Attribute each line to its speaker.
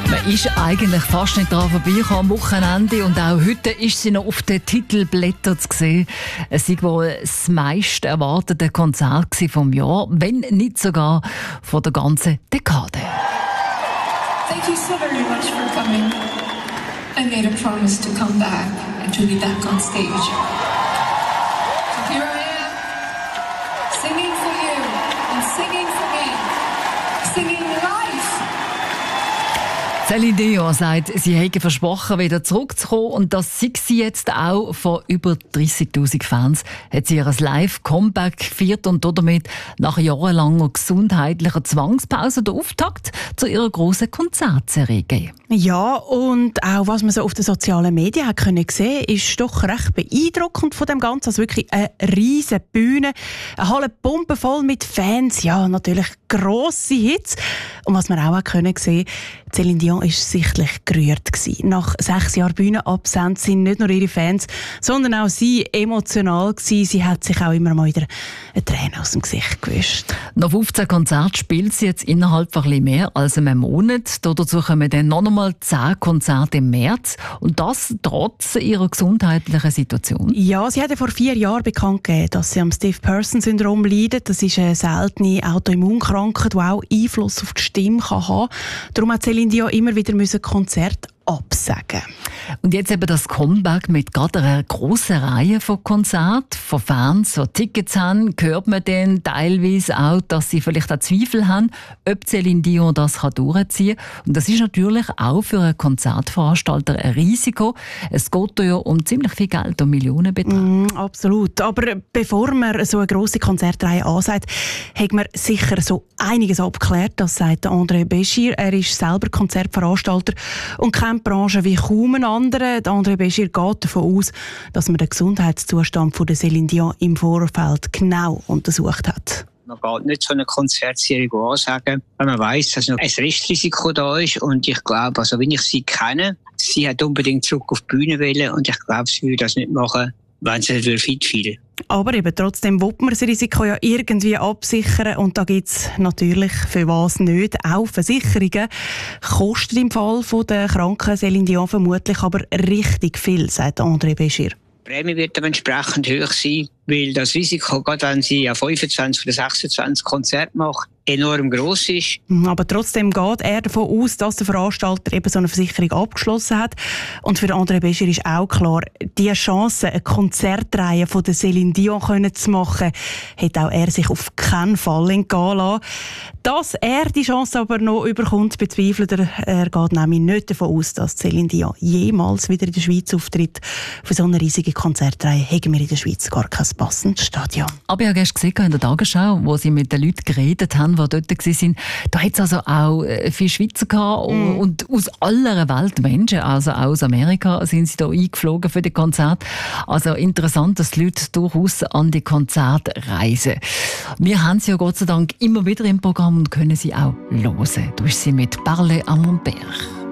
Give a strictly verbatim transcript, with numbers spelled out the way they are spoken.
Speaker 1: Man ist eigentlich fast nicht daran vorbeigekommen am Wochenende und auch heute ist sie noch auf den Titelblättern zu sehen. Es war wohl das meist erwartete Konzert vom Jahr, wenn nicht sogar von der ganzen Dekade.
Speaker 2: Thank you so very much for coming. I made a promise to come back and to be back on stage. So here I am, singing for you and singing for me, singing live.
Speaker 1: Céline Dion sagt, sie hätte versprochen, wieder zurückzukommen und das sei sie jetzt auch. Von über dreissigtausend Fans hat sie ihr Live-Comeback gefeiert und damit nach jahrelanger gesundheitlicher Zwangspause den Auftakt zu ihrer grossen Konzertserie gegeben.
Speaker 3: Ja, und auch was man so auf den sozialen Medien hat können sehen, ist doch recht beeindruckend von dem Ganzen. Also wirklich eine riesige Bühne, eine Halle pumpenvoll mit Fans, ja, natürlich grosse Hits. Und was man auch hat können sehen, Céline Dion war sichtlich gerührt gewesen. Nach sechs Jahren Bühnenabsenz sind nicht nur ihre Fans, sondern auch sie emotional gewesen. Sie hat sich auch immer mal wieder eine Träne aus dem Gesicht gewischt.
Speaker 1: Nach fünfzehn Konzerten spielt sie jetzt innerhalb von ein bisschen mehr als einem Monat. Dazu kommen dann noch einmal zehn Konzerte im März. Und das trotz ihrer gesundheitlichen Situation.
Speaker 3: Ja, sie hat ja vor vier Jahren bekannt gegeben, dass sie am Stiff-Person-Syndrom leidet. Das ist eine seltene Autoimmunkrankheit, die auch Einfluss auf die Stimme kann haben. Darum hat Céline Dion immer wieder Konzerte absagen.
Speaker 1: Und jetzt eben das Comeback mit gerade einer grossen Reihe von Konzerten, von Fans, die Tickets haben, hört man dann teilweise auch, dass sie vielleicht auch Zweifel haben, ob Céline Dion das durchziehen kann. Und das ist natürlich auch für einen Konzertveranstalter ein Risiko. Es geht ja um ziemlich viel Geld, um Millionenbetrag.
Speaker 3: Mm, absolut. Aber bevor man so eine grosse Konzertreihe ansagt, hat man sicher so einiges abgeklärt. Das sagt André Béchir. Er ist selber Konzertveranstalter und kennt die Branche wie kaum ein anderer. André Béchir geht davon aus, dass man den Gesundheitszustand von der Céline Dion im Vorfeld genau untersucht hat.
Speaker 4: Man geht nicht so eine Konzertserie ansagen, wenn man weiss, dass noch ein Restrisiko da ist. Und ich glaube, also wenn ich sie kenne, sie hat unbedingt zurück auf die Bühne wollen und ich glaube, sie würde das nicht machen, wenn sie nicht fit fühlen.
Speaker 3: Aber eben trotzdem will man das Risiko ja irgendwie absichern und da gibt es natürlich für was nicht auch Versicherungen. Kostet im Fall von der kranken Céline Dion vermutlich aber richtig viel, sagt André Béchir.
Speaker 4: Die Prämie wird entsprechend hoch sein, weil das Risiko, gerade wenn sie ja fünfundzwanzig oder sechsundzwanzig Konzerte macht, enorm gross ist.
Speaker 3: Aber trotzdem geht er davon aus, dass der Veranstalter eben so eine Versicherung abgeschlossen hat. Und für André Béchir ist auch klar, die Chance, eine Konzertreihe von der Céline Dion zu machen, hat auch er sich auf keinen Fall entgehen lassen. Dass er die Chance aber noch überkommt, bezweifelt er. Er geht nämlich nicht davon aus, dass Céline Dion jemals wieder in der Schweiz auftritt. Für so eine riesige Konzertreihe haben wir in der Schweiz gar kein passendes Stadion.
Speaker 1: Aber ich habe gestern gesehen in der Tagesschau, wo sie mit den Leuten geredet haben, die dort waren, da hat es also auch viele Schweizer gehabt mm. und aus aller Welt Menschen, also auch aus Amerika, sind sie da eingeflogen für die Konzerte. Also interessant, dass die Leute durchaus an die Konzerte reisen. Wir haben sie ja Gott sei Dank immer wieder im Programm und können sie auch hören. Du bist sie mit «Parler à mon père».